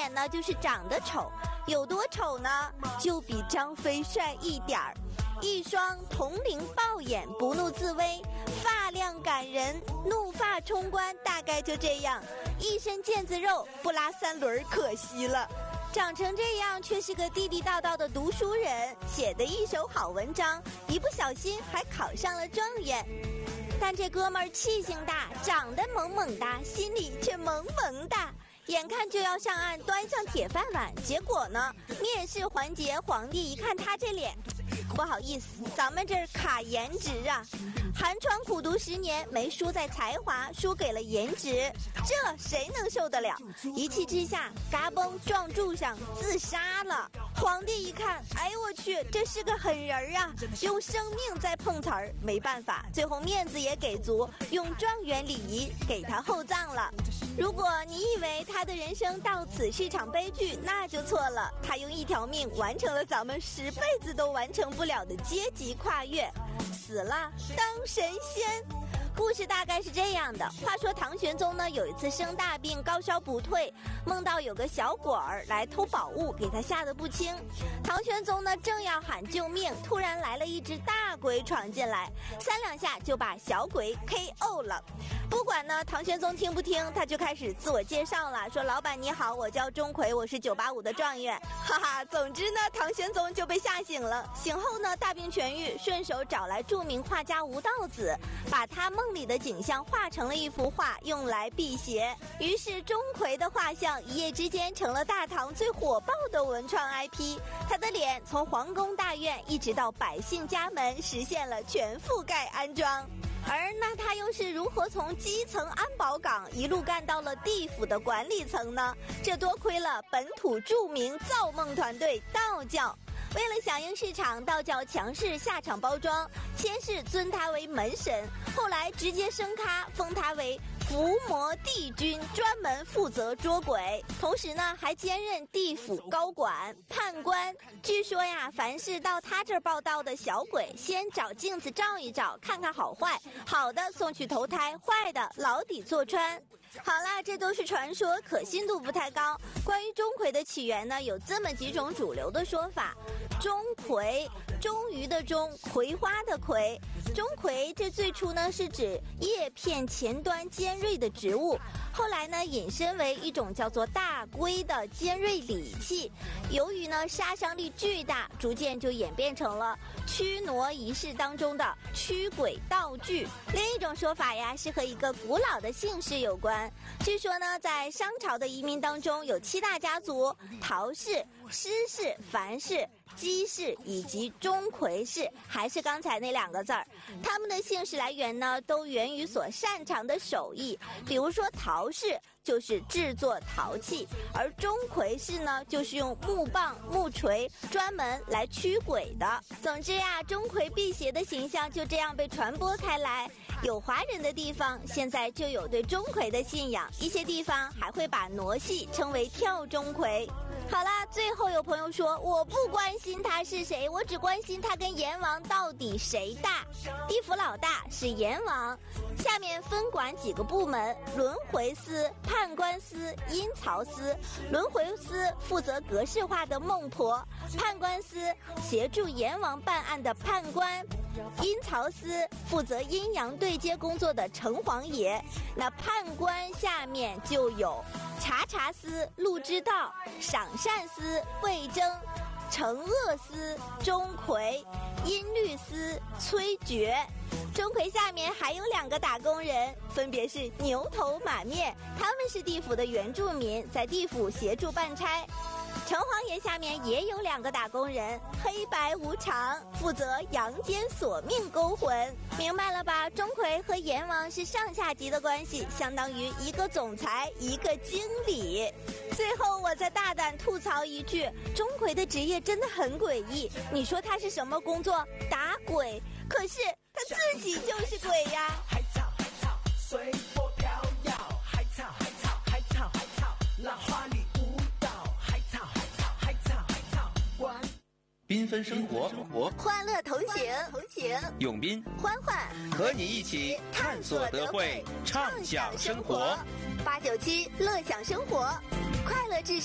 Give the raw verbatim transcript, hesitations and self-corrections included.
点呢就是长得丑，有多丑呢？就比张飞帅一点儿。一双铜铃豹眼，不怒自威，发量感人，怒发冲冠，大概就这样。一身腱子肉，不拉三轮可惜了。长成这样，却是个地地道道的读书人，写的一手好文章，一不小心还考上了状元。但这哥们儿气性大，长得猛猛哒，心里却萌萌哒。眼看就要上岸端上铁饭碗，结果呢，面试环节，皇帝一看他这脸，不好意思，咱们这儿卡颜值啊。寒窗苦读十年，没输在才华，输给了颜值，这谁能受得了？一气之下，嘎嘣撞柱上自杀了。皇帝一看，哎呦我去，这是个狠人啊，用生命在碰瓷儿，没办法，最后面子也给足，用状元礼仪给他厚葬了。如果你以为他的人生到此是场悲剧，那就错了。他用一条命完成了咱们十辈子都完成不了的阶级跨越，死了当神仙。故事大概是这样的，话说唐玄宗呢有一次生大病，高烧不退，梦到有个小鬼儿来偷宝物，给他吓得不轻。唐玄宗呢正要喊救命，突然来了一只大鬼闯进来，三两下就把小鬼 K O 了。不管呢唐玄宗听不听，他就开始自我介绍了，说老板你好，我叫钟馗，我是九八五的状元，哈哈。总之呢唐玄宗就被吓醒了，醒后呢大病痊愈，顺手找来著名画家吴道子，把他梦里的景象画成了一幅画，用来辟邪。于是钟馗的画像一夜之间成了大唐最火爆的文创 I P， 他的脸从皇宫大院一直到百姓家门，实现了全覆盖安装。而那他又是如何从基层安保岗一路干到了地府的管理层呢？这多亏了本土著名造梦团队道教。为了响应市场，道教强势下场包装，先是尊他为门神，后来直接升咖封他为伏魔帝君，专门负责捉鬼，同时呢还兼任地府高管判官。据说呀，凡是到他这儿报道的小鬼，先找镜子照一照，看看好坏，好的送去投胎，坏的牢底坐穿。好啦，这都是传说，可信度不太高。关于钟馗的起源呢，有这么几种主流的说法。钟馗，终于的钟，葵花的葵。钟馗这最初呢是指叶片前端尖锐的植物，后来呢引申为一种叫做大龟的尖锐利器，由于呢杀伤力巨大，逐渐就演变成了驱挪仪式当中的驱鬼道具。另一种说法呀是和一个古老的姓氏有关，据说呢在商朝的移民当中有七大家族，陶氏、施氏、樊氏、姬氏以及钟馗氏，还是刚才那两个字儿。他们的姓氏来源呢都源于所擅长的手艺，比如说陶氏就是制作陶器，而钟馗氏呢就是用木棒、木锤专门来驱鬼的。总之呀，钟馗辟邪的形象就这样被传播开来，有华人的地方现在就有对钟馗的信仰，一些地方还会把傩戏称为跳钟馗。好啦，最后有朋友说我不关心他是谁，我只关心他跟阎王到底谁大。地府老大是阎王，下面分管几个部门：轮回司、判官司、阴曹司。轮回司负责格式化的孟婆，判官司协助阎王办案的判官，阴曹司负责阴阳对接工作的城隍爷。那判官下面就有察察司、陆之道、赏善司、魏征、惩恶司、钟馗、音律司、崔珏。钟馗下面还有两个打工人，分别是牛头马面，他们是地府的原住民，在地府协助办差。城隍爷下面也有两个打工人，黑白无常，负责阳间索命勾魂。明白了吧？钟馗和阎王是上下级的关系，相当于一个总裁，一个经理。最后我再大胆吐槽一句，钟馗的职业真的很诡异。你说他是什么工作？打鬼，可是他自己就是鬼呀。 海草海草随波飘摇，海草海草海草海草浪花里舞蹈，海草海草海草海草玩。 缤纷生活，活欢乐同行，同行永斌、 欢欢和你一起探索德惠，畅享生活。 八九七乐享生活，快乐至上。